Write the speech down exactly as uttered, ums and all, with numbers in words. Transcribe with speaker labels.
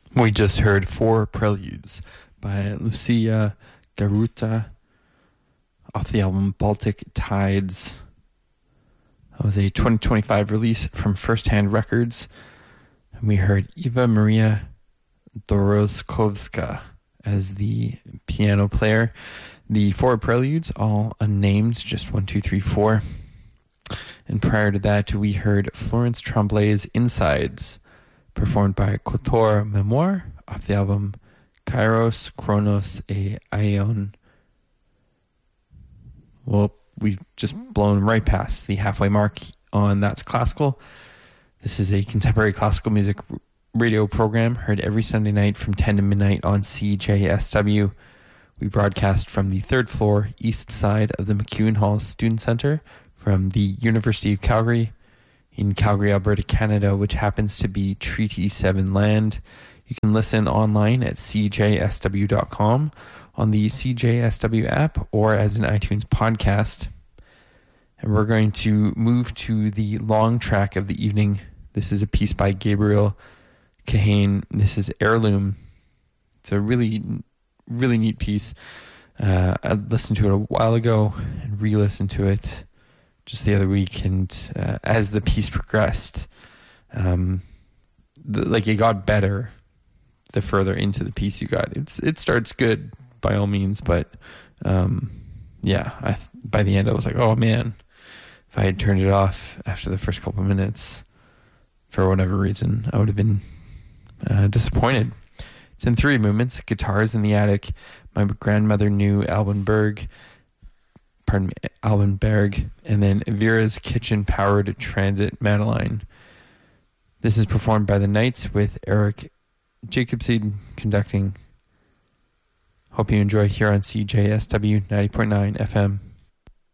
Speaker 1: We just heard Four Preludes by Lucia Garuta off the album Baltic Tides. That was a twenty twenty-five release from First Hand Records. And we heard Eva Maria Doroskovska as the piano player. The Four Preludes, all unnamed, just one, two, three, four. And prior to that, we heard Florence Tremblay's Insides, performed by Kotor Memoir off the album Kairos, Chronos, e Aion. Well, we've just blown right past the halfway mark on That's Classical. This is a contemporary classical music radio program heard every Sunday night from ten to midnight on C J S W. We broadcast from the third floor east side of the McEwen Hall Student Center from the University of Calgary in Calgary, Alberta, Canada, which happens to be Treaty seven land. You can listen online at c j s w dot com, on the C J S W app, or as an iTunes podcast. And we're going to move to the long track of the evening. This is a piece by Gabriel Kahane. This is Heirloom. It's a really, really neat piece. Uh, I listened to it a while ago and re-listened to it just the other week. And uh, as the piece progressed, um, the, like it got better the further into the piece you got. It's It starts good by all means, but um, yeah, I, by the end I was like, oh man, if I had turned it off after the first couple of minutes for whatever reason, I would have been uh, disappointed. It's in three movements: Guitars in the Attic, My Grandmother Knew Alban Berg, pardon me, Alban Berg, and then Vera's Kitchen Powered Transit Madeline. This is performed by the Knights with Eric Jacobson conducting. Hope you enjoy here on C J S W ninety point nine F M.